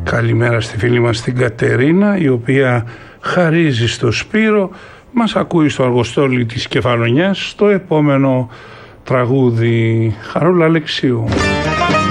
Καλημέρα στη φίλη μας την Κατερίνα, η οποία χαρίζει στο Σπύρο. Μας ακούει στο αργοστόλι της Κεφαλονιάς στο επόμενο τραγούδι. Χαρούλα Αλεξίου.